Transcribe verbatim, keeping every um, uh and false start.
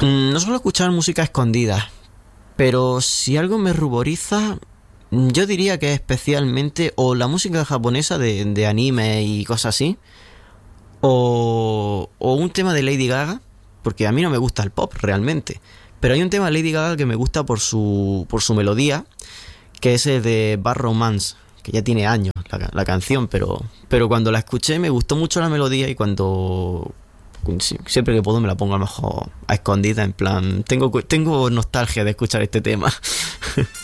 Mm, no suelo escuchar música escondida, pero si algo me ruboriza, mm, yo diría que especialmente o la música japonesa de, de anime y cosas así, o, o un tema de Lady Gaga, porque a mí no me gusta el pop realmente, pero hay un tema de Lady Gaga que me gusta por su, por su melodía, que es el de Bad Romance, que ya tiene años la, la canción, pero, pero cuando la escuché me gustó mucho la melodía y cuando... siempre que puedo me la pongo a lo mejor a escondida, en plan, tengo, tengo nostalgia de escuchar este tema.